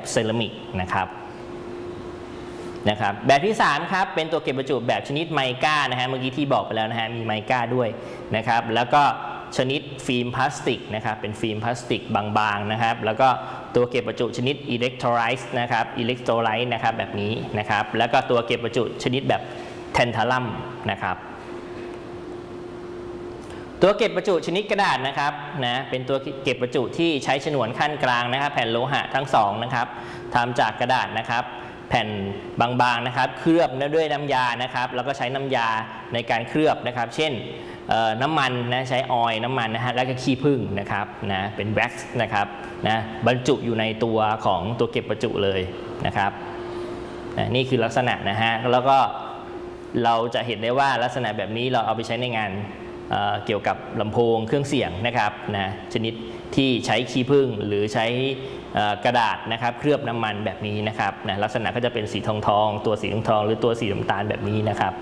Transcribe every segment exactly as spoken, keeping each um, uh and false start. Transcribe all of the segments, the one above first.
เซรามิกนะครับนะครับแบบที่สามครับเป็นตัวเก็บประจุแบบชนิดไมก้านะฮะเมื่อกี้ที่บอกไปแล้วนะฮะมีไมก้าด้วยนะครับแล้วก็ชนิดฟิล์มพลาสติกนะครับเป็นฟิล์มพลาสติกบางๆนะครับแล้วก็ตัวเก็บประจุชนิดอิเล็กโทรไลซ์นะครับอิเล็กโทรไลซ์นะครับแบบนี้นะครับแล้วก็ตัวเก็บประจุชนิดแบบแทนทาลัมนะครับตัวเก็บประจุชนิดกระดาษนะครับนะเป็นตัวเก็บประจุที่ใช้ฉนวนขั้นกลางนะครับแผ่นโลหะทั้งสองนะครับทำจากกระดาษนะครับแผ่นบางๆนะครับเคลือบด้วยน้ำยานะครับแล้วก็ใช้น้ำยาในการเคลือบนะครับเช่นน้ำมันนะใช้ออยล์น้ำมันนะฮะแล้วก็ขี้ผึ้งนะครับนะเป็นแว็กซ์นะครับนะบรรจุอยู่ในตัวของตัวเก็บประจุเลยนะครับนะนี่คือลักษณะนะฮะแล้วก็เราจะเห็นได้ว่าลักษณะแบบนี้เราเอาไปใช้ในงาน เ, เกี่ยวกับลำโพงเครื่องเสียงนะครับนะชนิดที่ใช้ขี้ผึ้งหรือใช้กระดาษนะครับเคลือบน้ำมันแบบนี้นะครับนะลักษณะก็จะเป็นสีทองทองตัวสีทองทองหรือตัวสีน้ำตาลแบบนี้นะครับ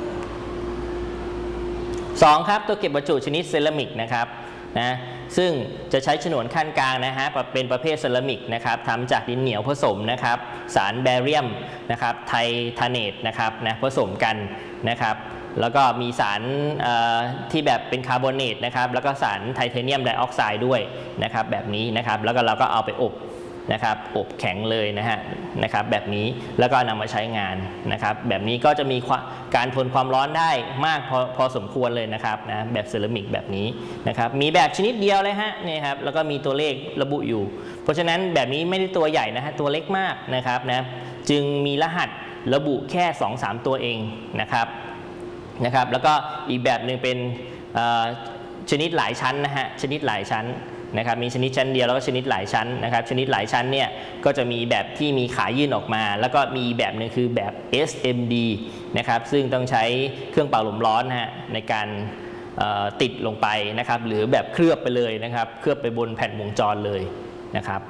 สองครับตัวเก็บประจุชนิดเซรามิกนะครับนะซึ่งจะใช้ฉนวนขั้นกลางนะฮะเป็นประเภทเซรามิกนะครับทำจากดินเหนียวผสมนะครับสารแบเรียมนะครับไททาเนตนะครับนะผสมกันนะครับแล้วก็มีสารที่แบบเป็นคาร์บอเนตนะครับแล้วก็สารไทเทเนียมไดออกไซด์ด้วยนะครับแบบนี้นะครับแล้วก็เราก็เอาไปอบนะครับอบแข็งเลยนะฮะนะครับแบบนี้แล้วก็นำมาใช้งานนะครับแบบนี้ก็จะมีการทนความร้อนได้มากพอพอสมควรเลยนะครับนะแบบเซรามิกแบบนี้นะครับมีแบบชนิดเดียวเลยฮะนี่ครับแล้วก็มีตัวเลขระบุอยู่เพราะฉะนั้นแบบนี้ไม่ได้ตัวใหญ่นะฮะตัวเล็กมากนะครับนะจึงมีรหัสระบุแค่ สองถึงสาม ตัวเองนะครับนะครับแล้วก็อีกแบบหนึ่งเป็นชนิดหลายชั้นนะฮะชนิดหลายชั้นนะครับมีชนิดชั้นเดียวแล้วก็ชนิดหลายชั้นนะครับชนิดหลายชั้นเนี่ยก็จะมีแบบที่มีขายื่นออกมาแล้วก็มีแบบหนึ่งคือแบบ เอส เอ็ม ดี นะครับซึ่งต้องใช้เครื่องเป่าลมร้อนนะฮะในการติดลงไปนะครับหรือแบบเคลือบไปเลยนะครับเคลือบไปบนแผ่นวงจรเลยนะครับ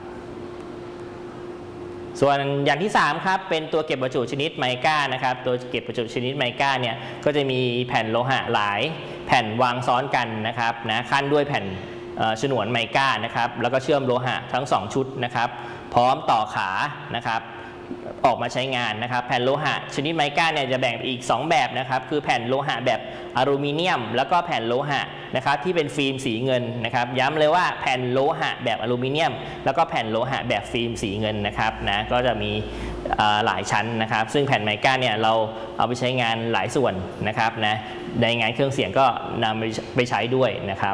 ส่วนอย่างที่สามครับเป็นตัวเก็บประจุชนิดไมก้านะครับตัวเก็บประจุชนิดไมก้าเนี่ยก็จะมีแผ่นโลหะหลายแผ่นวางซ้อนกันนะครับนะขั้นด้วยแผ่นฉนวนไมก้านะครับแล้วก็เชื่อมโลหะทั้งสองชุดนะครับพร้อมต่อขานะครับออกมาใช้งานนะครับแผ่นโลหะชนิดไมก้าเนี่ยจะแบ่งอีกสองแบบนะครับคือแผ่นโลหะแบบอลูมิเนียมแล้วก็แผ่นโลหะนะครับที่เป็นฟิล์มสีเงินนะครับย้ำเลยว่าแผ่นโลหะแบบอลูมิเนียมแล้วก็แผ่นโลหะแบบฟิล์มสีเงินนะครับนะก็จะมีหลายชั้นนะครับซึ่งแผ่นไมก้าเนี่ยเราเอาไปใช้งานหลายส่วนนะครับนะในงานเครื่องเสียงก็นำไปใช้ด้วยนะครับ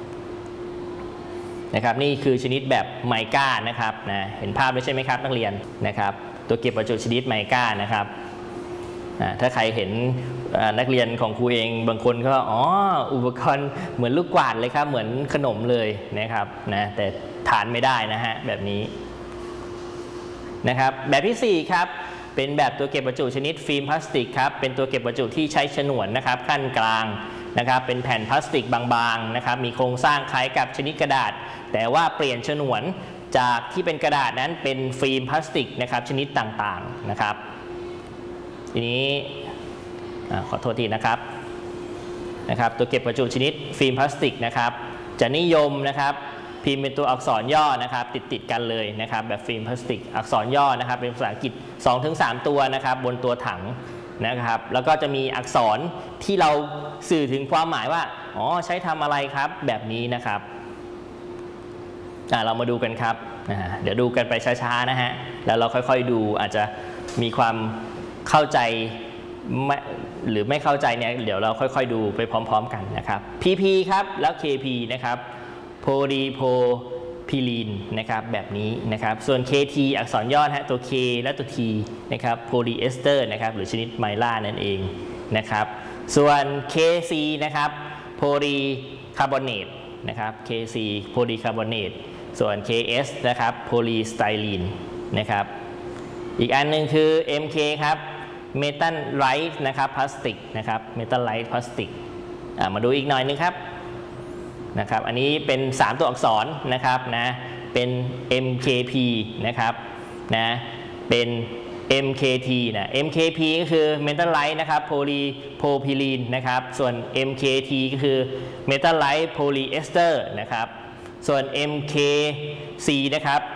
นะครับนี่คือชนิดแบบไมก้านะครับนะเห็นภาพแล้วใช่ไหมครับนักเรียนนะครับตัวเก็บประจุชนิดไมก้านะครับถ้าใครเห็นนักเรียนของครูเองบางคนก็อ๋ออุปกรณ์เหมือนลูกกวาดเลยครับเหมือนขนมเลยนะครับนะแต่ทานไม่ได้นะฮะแบบนี้นะครับแบบที่สี่ครับเป็นแบบตัวเก็บประจุชนิดฟิล์มพลาสติกครับเป็นตัวเก็บประจุที่ใช้ฉนวนนะครับขั้นกลางนะครับเป็นแผ่นพลาสติกบางๆนะครับมีโครงสร้างคล้ายกับชนิดกระดาษแต่ว่าเปลี่ยนฉนวนจากที่เป็นกระดาษนั้นเป็นฟิล์มพลาสติกนะครับชนิดต่างๆนะครับทีนี้ขอโทษทีนะครับนะครับตัวเก็บประจุชนิดฟิล์มพลาสติกนะครับจะนิยมนะครับพิมพ์เป็นตัวอักษรย่อนะครับติดติดกันเลยนะครับแบบฟิล์มพลาสติกอักษรย่อนะครับเป็นภาษาอังกฤษ สองถึงสาม ตัวนะครับบนตัวถังนะครับแล้วก็จะมีอักษรที่เราสื่อถึงความหมายว่าอ๋อใช้ทำอะไรครับแบบนี้นะครับเรามาดูกันครับเดี๋ยวดูกันไปช้าๆนะฮะแล้วเราค่อยๆดูอาจจะมีความเข้าใจหรือไม่เข้าใจเนี่ยเดี๋ยวเราค่อยๆดูไปพร้อมๆกันนะครับ พี พี ครับแล้ว เค พี นะครับโพลีโพพิลีนนะครับแบบนี้นะครับส่วน เค ที อักษรย่อฮะตัว K และตัว T นะครับโพลีเอสเตอร์นะครับหรือชนิดไมล่านั่นเองนะครับส่วน เค ซี นะครับโพลีคาร์บอเนตนะครับ เค ซี โพลีคาร์บอเนตส่วน เค เอส นะครับโพลีสไตรีนนะครับอีกอันหนึ่งคือ เอ็ม เค ครับเมทัลไลท์นะครับพลาสติกนะครับเมทัลไลท์พลาสติกมาดูอีกหน่อยนึงครับนะครับอันนี้เป็นสามตัวอักษรนะครับนะเป็น เอ็ม เค พี นะครับนะเป็น เอ็ม เค ที นะ เอ็ม เค พี ก็คือ Metalite นะครับ Polypropylene นะครับส่วน เอ็ม เค ที ก็คือ Metalite Polyester นะครับส่วน เอ็ม เค ซี นะครับ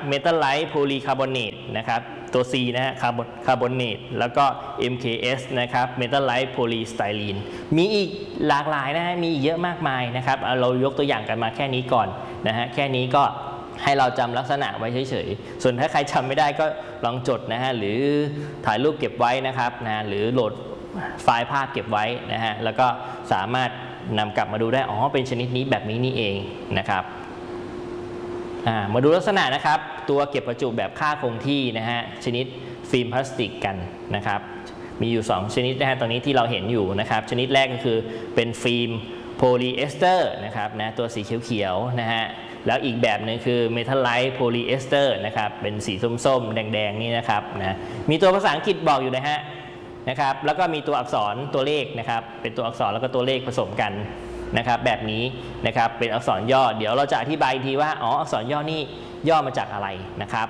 เมทัลไลท์โพลีคาร์บอเนตนะครับตัว C นะฮะคาร์บอนคาร์บอเนตแล้วก็ เอ็ม เค เอส นะครับเมทัลไลท์โพลีสไตรีนมีอีกหลากหลายนะฮะมีเยอะมากมายนะครับเรายกตัวอย่างกันมาแค่นี้ก่อนนะฮะแค่นี้ก็ให้เราจำลักษณะไว้เฉยๆส่วนถ้าใครจำไม่ได้ก็ลองจดนะฮะหรือถ่ายรูปเก็บไว้นะครับนะหรือโหลดไฟล์ภาพเก็บไว้นะฮะแล้วก็สามารถนำกลับมาดูได้อ๋อเป็นชนิดนี้แบบนี้นี่เองนะครับมาดูลักษณะนะครับตัวเก็บประจุแบบค่าคงที่นะฮะชนิดฟิล์มพลาสติกกันนะครับมีอยู่สองชนิดนะฮะตอนนี้ที่เราเห็นอยู่นะครับชนิดแรกก็คือเป็นฟิล์มโพลีเอสเตอร์นะครับนะตัวสีเขียวๆนะฮะแล้วอีกแบบหนึ่งคือเมทัลไลท์โพลีเอสเตอร์นะครับเป็นสีส้มๆแดงๆนี่นะครับนะมีตัวภาษาอังกฤษบอกอยู่นะฮะนะครับแล้วก็มีตัวอักษรตัวเลขนะครับเป็นตัวอักษรแล้วก็ตัวเลขผสมกันนะครับแบบนี้นะครับเป็นอักษรย่อเดี๋ยวเราจะอธิบายทีว่าอ๋ออักษรย่อนี่ย่อมาจากอะไรนะครับ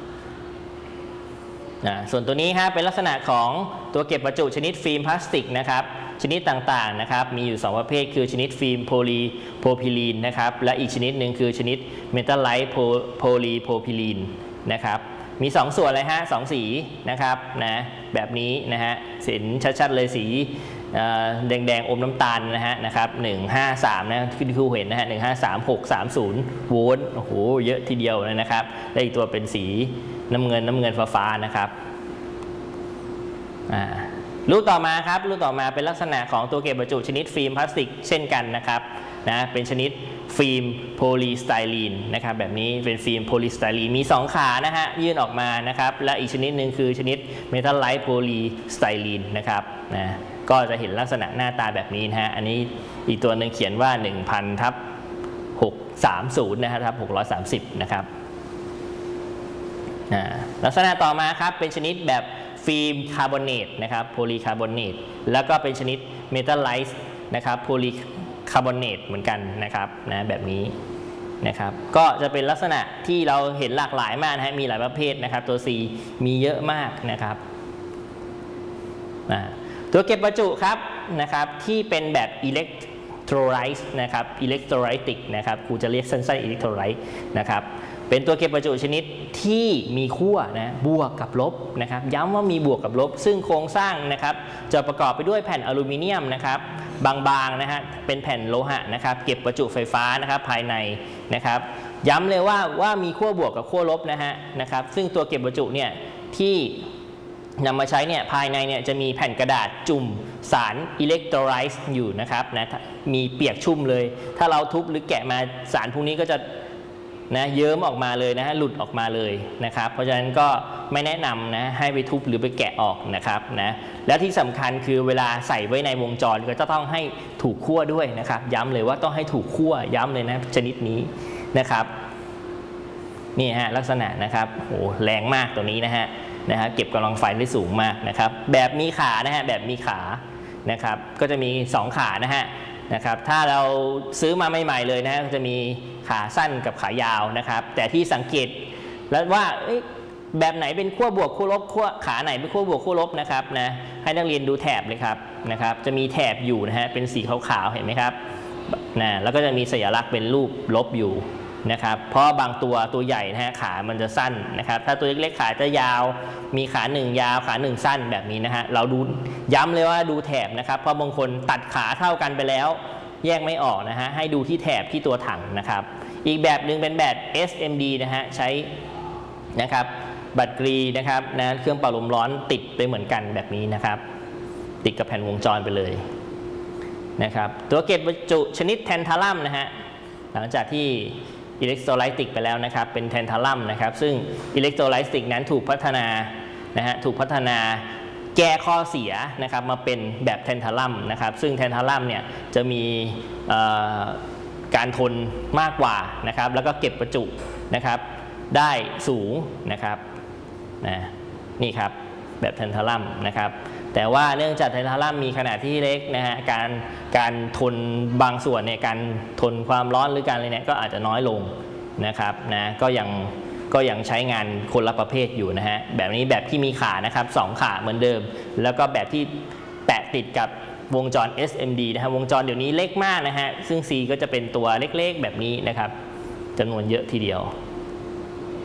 นะส่วนตัวนี้ฮะเป็นลักษณะของตัวเก็บประจุชนิดฟิล์มพลาสติกนะครับชนิดต่างๆนะครับมีอยู่สองประเภทคือชนิดฟิล์มโพลีโพรพิลีนนะครับและอีกชนิดหนึ่งคือชนิดเมทัลไลท์โพลีโพรพิลีนนะครับมีสองส่วนเลยฮะสองสีนะครับนะแบบนี้นะฮะเห็นชัดๆเลยสีแดงๆอมน้ำตาลนะฮะนะครับหนึ่งห้าสามนะที่ครูเห็นนะฮะหนึ่งห้าสามหกสามศูนย์โวลต์โอ้โหเยอะทีเดียวเลยนะครับและอีกตัวเป็นสีน้ำเงินน้ำเงินฟ้าๆนะครับอ่ารูปต่อมาครับรูปต่อมาเป็นลักษณะของตัวเก็บประจุชนิดฟิล์มพลาสติกเช่นกันนะครับนะเป็นชนิดฟิล์มโพลีสไตรีนนะครับแบบนี้เป็นฟิล์มโพลีสไตรีนมีสองขานะฮะยื่นออกมานะครับและอีกชนิดหนึ่งคือชนิดเมทัลไลท์โพลีสไตรีนนะครับนะก็จะเห็นลักษณะหน้าตาแบบนี้นะฮะอันนี้อีกตัวหนึ่งเขียนว่า หนึ่งพัน ทับ หกร้อยสามสิบ นะฮะทับหกร้อยสามสิบนะครับลักษณะต่อมาครับเป็นชนิดแบบฟิล์มคาร์บอเนตนะครับโพลีคาร์บอเนตแล้วก็เป็นชนิดเมทัลไลท์นะครับโพลีคาร์บอเนตเหมือนกันนะครับนะแบบนี้นะครับก็จะเป็นลักษณะที่เราเห็นหลากหลายมากนะฮะมีหลายประเภทนะครับตัว C มีเยอะมากนะครับตัวเก็บประจุครับนะครับที่เป็นแบบอิเล็กโทรไลซ์นะครับอิเล็กโทรไลติกนะครับครูจะเรียกสั้นๆอิเล็กโทรไลต์นะครับเป็นตัวเก็บประจุชนิดที่มีขั้วนะบวกกับลบนะครับย้ำว่ามีบวกกับลบซึ่งโครงสร้างนะครับจะประกอบไปด้วยแผ่นอลูมิเนียมนะครับบางๆนะฮะเป็นแผ่นโลหะนะครับเก็บประจุไฟฟ้านะครับภายในนะครับย้ำเลยว่าว่ามีขั้วบวกกับขั้วลบนะฮะนะครับซึ่งตัวเก็บประจุเนี่ยที่นำมาใช้เนี่ยภายในเนี่ยจะมีแผ่นกระดาษจุ่มสารอิเล็กโทรไลซ์อยู่นะครับนะมีเปียกชุ่มเลยถ้าเราทุบหรือแกะมาสารพวกนี้ก็จะนะเยิ้มออกมาเลยนะฮะหลุดออกมาเลยนะครับเพราะฉะนั้นก็ไม่แนะนำนะให้ไปทุบหรือไปแกะออกนะครับนะและที่สำคัญคือเวลาใส่ไว้ในวงจรก็จะต้องให้ถูกคั่วด้วยนะครับย้ำเลยว่าต้องให้ถูกคั่วย้ำเลยนะชนิดนี้นะครับนี่ฮะลักษณะนะครับโอ้แรงมากตัวนี้นะฮะนะฮะเก็บกำลังไฟได้สูงมากนะครับแบบมีขานะฮะแบบมีขานะครับก็จะมีสองขานะฮะนะครับถ้าเราซื้อมาใหม่ๆเลยนะฮะจะมีขาสั้นกับขายาวนะครับแต่ที่สังเกตแล้วว่าแบบไหนเป็นขั้วบวกขั้วลบขั้วขาไหนเป็นขั้วบวกขั้วลบนะครับนะให้นักเรียนดูแถบเลยครับนะครับจะมีแถบอยู่นะฮะเป็นสีขาวๆเห็นไหมครับนะแล้วก็จะมีสัญลักษณ์เป็นรูปลบอยู่นะครับเพราะบางตัวตัวใหญ่นะฮะขามันจะสั้นนะครับถ้าตัวเล็กๆขาจะยาวมีขาหนึ่งยาวขาหนึ่งสั้นแบบนี้นะฮะเราดูย้ำเลยว่าดูแถบนะครับเพราะบางคนตัดขาเท่ากันไปแล้วแยกไม่ออกนะฮะให้ดูที่แถบที่ตัวถังนะครับอีกแบบหนึ่งเป็นแบบ เอส เอ็ม ดี นะฮะใช้นะครับบัตรกรีนะครับนะเครื่องเป่าลมร้อนติดไปเหมือนกันแบบนี้นะครับติดกับแผ่นวงจรไปเลยนะครับตัวเก็บประจุชนิดแทนทาลัมนะฮะหลังจากที่อิเล็กโทรไลติกไปแล้วนะครับเป็นแทนทาลัมนะครับซึ่งอิเล็กโทรไลติกนั้นถูกพัฒนานะฮะถูกพัฒนาแก้ข้อเสียนะครับมาเป็นแบบแทนทาลัมนะครับซึ่งแทนทาลัมเนี่ยจะมีการทนมากกว่านะครับแล้วก็เก็บประจุนะครับได้สูงนะครับนะนี่ครับแบบแทนทาลัมนะครับแต่ว่าเนื่องจากแทนทาลัมมีขนาดที่เล็กนะฮะการการทนบางส่วนเนี่ยการทนความร้อนหรือการอะไรเนี่ยก็อาจจะน้อยลงนะครับนะก็ยังก็ยังใช้งานคนละประเภทอยู่นะฮะแบบนี้แบบที่มีขานะครับสองขาเหมือนเดิมแล้วก็แบบที่แปะติดกับวงจร เอส เอ็ม ดี นะฮะวงจรเดี๋ยวนี้เล็กมากนะฮะซึ่ง C ก็จะเป็นตัวเล็กๆแบบนี้นะครับจำนวนเยอะทีเดียว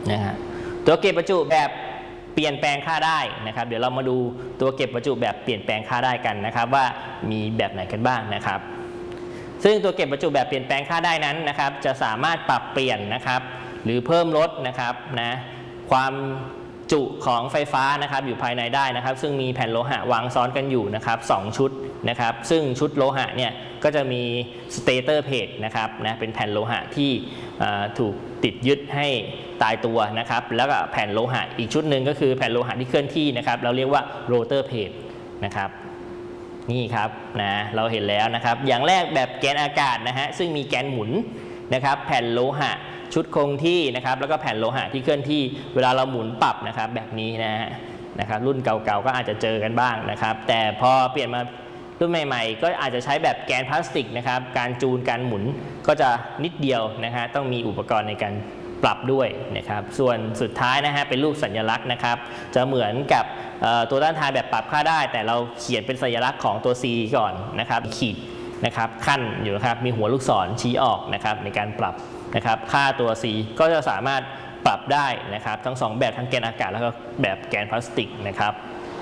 นะฮะตัวเก็บบรรจุแบบเปลี่ยนแปลงค่าได้นะครับเดี๋ยวเรามาดูตัวเก็บบรรจุแบบเปลี่ยนแปลงค่าได้กันนะครับว่ามีแบบไหนกันบ้างนะครับซึ่งตัวเก็บบรรจุแบบเปลี่ยนแปลงค่าได้นั้นนะครับจะสามารถปรับเปลี่ยนนะครับหรือเพิ่มลดนะครับนะความจุของไฟฟ้านะครับอยู่ภายในได้นะครับซึ่งมีแผ่นโลหะวางซ้อนกันอยู่นะครับสองชุดนะครับซึ่งชุดโลหะเนี่ยก็จะมีสเตเตอร์เพจนะครับนะเป็นแผ่นโลหะที่ถูกติดยึดให้ตายตัวนะครับแล้วก็แผ่นโลหะอีกชุดหนึ่งก็คือแผ่นโลหะที่เคลื่อนที่นะครับเราเรียกว่าโรเตอร์เพจนะครับนี่ครับนะเราเห็นแล้วนะครับอย่างแรกแบบแกนอากาศนะฮะซึ่งมีแกนหมุนนะครับแผ่นโลหะชุดคงที่นะครับแล้วก็แผ่นโลหะที่เคลื่อนที่เวลาเราหมุนปรับนะครับแบบนี้นะฮะนะครับรุ่นเก่าๆก็อาจจะเจอกันบ้างนะครับแต่พอเปลี่ยนมารุ่นใหม่ๆก็อาจจะใช้แบบแกนพลาสติกนะครับการจูนการหมุนก็จะนิดเดียวนะฮะต้องมีอุปกรณ์ในการปรับด้วยนะครับส่วนสุดท้ายนะฮะเป็นรูปสัญลักษณ์นะครับจะเหมือนกับตัวต้านทานแบบปรับค่าได้แต่เราเขียนเป็นสัญลักษณ์ของตัว C ก่อนนะครับขีดนะครับขั้นอยู่นะครับมีหัวลูกศรชี้ออกนะครับในการปรับนะครับค่าตัว C ก็จะสามารถปรับได้นะครับทั้งสองแบบทั้งแกนอากาศแล้วก็แบบแกนพลาสติกนะครับ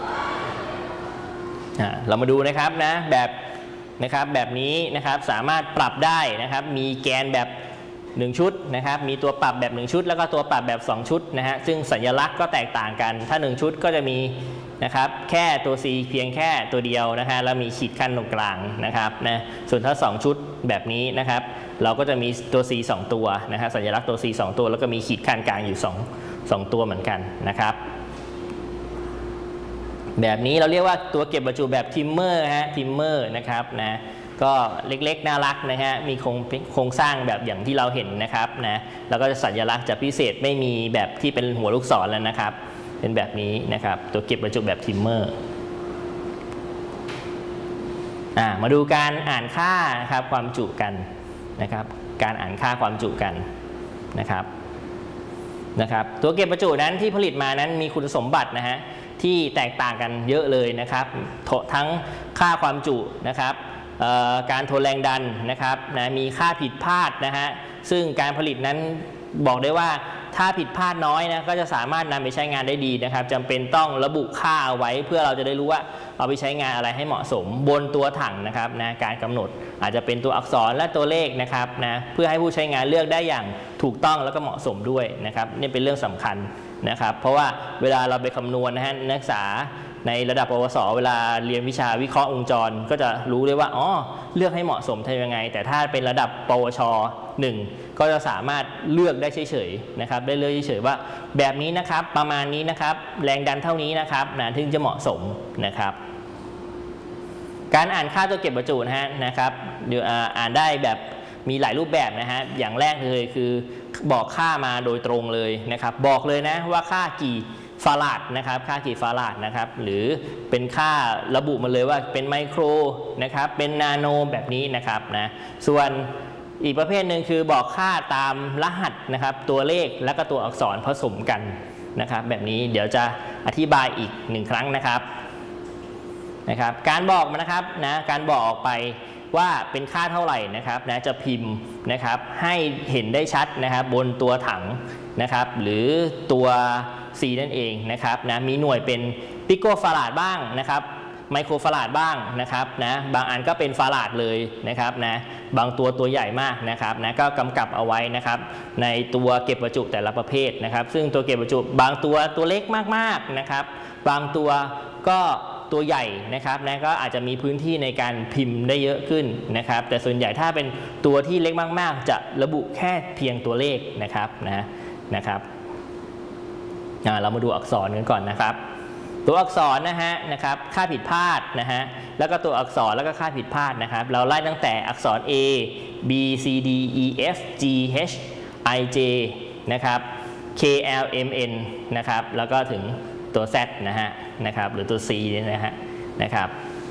เรามาดูนะครับนะแบบนะครับแบบนี้นะครับสามารถปรับได้นะครับมีแกนแบบหนึ่งชุดนะครับมีตัวปรับแบบหนึ่งชุดแล้วก็ตัวปรับแบบสองชุดนะฮะซึ่งสัญลักษณ์ก็แตกต่างกันถ้าหนึ่งชุดก็จะมีนะครับแค่ตัว C เพียงแค่ตัวเดียวนะฮะแล้วมีขีดขั้นตรงกลางนะครับนะส่วนถ้าสองชุดแบบนี้นะครับเราก็จะมีตัว C สองตัวนะฮะสัญลักษณ์ตัว C สองตัวแล้วก็มีขีดขั้นกลางอยู่สอง สองตัวเหมือนกันนะครับแบบนี้เราเรียกว่าตัวเก็บบรรจุแบบทิมเมอร์ฮะทิมเมอร์นะครับนะก็เล็กๆน่ารักนะฮะมีโครงโครงสร้างแบบอย่างที่เราเห็นนะครับนะแล้วก็สัญลักษณ์จะพิเศษไม่มีแบบที่เป็นหัวลูกศรแล้วนะครับเป็นแบบนี้นะครับตัวเก็บบรรจุแบบทิมเมอร์อ่ามาดูการอ่านค่านะครับความจุกันนะครับการอ่านค่าความจุกันนะครับนะครับตัวเก็บบรรจุนั้นที่ผลิตมานั้นมีคุณสมบัตินะฮะที่แตกต่างกันเยอะเลยนะครับทั้งค่าความจุนะครับการทนแรงดันนะครับนะมีค่าผิดพลาดนะฮะซึ่งการผลิตนั้นบอกได้ว่าถ้าผิดพลาดน้อยนะก็จะสามารถนำไปใช้งานได้ดีนะครับจำเป็นต้องระบุค่าเอาไว้เพื่อเราจะได้รู้ว่าเอาไปใช้งานอะไรให้เหมาะสมบนตัวถังนะครับนะการกำหนดอาจจะเป็นตัวอักษรและตัวเลขนะครับนะเพื่อให้ผู้ใช้งานเลือกได้อย่างถูกต้องแล้วก็เหมาะสมด้วยนะครับนี่เป็นเรื่องสำคัญนะครับเพราะว่าเวลาเราไปคำนวณนะฮะนักศึกษาในระดับปวสเวลาเรียนวิชาวิเคราะห์วงจรก็จะรู้เลยว่าอ๋อเลือกให้เหมาะสมทำยังไงแต่ถ้าเป็นระดับปวชหนึ่งก็จะสามารถเลือกได้เฉยๆนะครับได้เลือกเฉยๆว่าแบบนี้นะครับประมาณนี้นะครับแรงดันเท่านี้นะครับนะถึงจะเหมาะสมนะครับการอ่านค่าตัวเก็บบรรจุนะฮะนะครับเดี๋ยวอ่านได้แบบมีหลายรูปแบบนะฮะอย่างแรกเลยคือบอกค่ามาโดยตรงเลยนะครับบอกเลยนะว่าค่ากี่ฟาราดนะครับค่ากี่ฟาราดนะครับหรือเป็นค่าระบุมาเลยว่าเป็นไมโครนะครับเป็นนาโนแบบนี้นะครับนะส่วนอีกประเภทหนึ่งคือบอกค่าตามรหัสนะครับตัวเลขและก็ตัวอักษรผสมกันนะครับแบบนี้เดี๋ยวจะอธิบายอีกหนึ่งครั้งนะครับนะครับการบอกนะครับนะการบอกออกไปว่าเป็นค่าเท่าไหร่นะครับนะจะพิมพ์นะครับให้เห็นได้ชัดนะครับบนตัวถังนะครับหรือตัว C นั่นเองนะครับนะมีหน่วยเป็นปิโกฟาราดบ้างนะครับไมโครฟาราดบ้างนะครับนะบางอันก็เป็นฟาราดเลยนะครับนะบางตัวตัวใหญ่มากนะครับนะก็กำกับเอาไว้นะครับในตัวเก็บบรรจุแต่ละประเภทนะครับซึ่งตัวเก็บบรรจุบางตัวตัวเล็กมากๆนะครับบางตัวก็ตัวใหญ่นะครับนะก็อาจจะมีพื้นที่ในการพิมพ์ได้เยอะขึ้นนะครับแต่ส่วนใหญ่ถ้าเป็นตัวที่เล็กมากๆจะระบุแค่เพียงตัวเลขนะครับนะนะครับเรามาดูอักษรกันก่อนนะครับตัวอักษรนะฮะนะครับค่าผิดพลาดนะฮะแล้วก็ตัวอักษรแล้วก็ค่าผิดพลาดนะครับเราไล่ตั้งแต่อักษร A B C D E F G H I J นะครับ K L M N นะครับแล้วก็ถึงตัว Z นะฮะนะครับหรือตัว C เนี่ยนะฮะนะครับ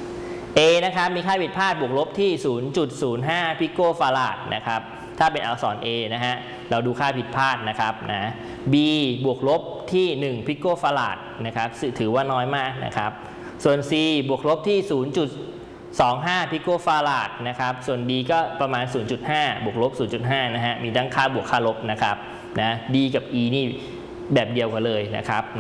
A นะครับมีค่าผิดพลาดบวกลบที่ ศูนย์จุดศูนย์ห้า พิโกฟาราดนะครับถ้าเป็นอักษร A นะฮะเราดูค่าผิดพลาดนะครับนะ B บวกลบที่หนึ่งพิโกฟาราดนะครับถือว่าน้อยมากนะครับส่วน C บวกลบที่ ศูนย์จุดสองห้า พิโกฟาราดนะครับส่วน D ก็ประมาณ ศูนย์จุดห้า บวกลบ ศูนย์จุดห้า นะฮะมีทั้งค่าบวกค่าลบนะครับนะ D กับ E นี่แบบเดียวกันเลยนะครับ